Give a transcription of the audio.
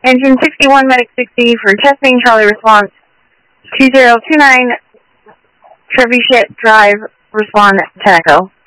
Engine 61, Medic 60 for testing, Charlie response 2029, Trebuchet Drive, respond 10 Echo.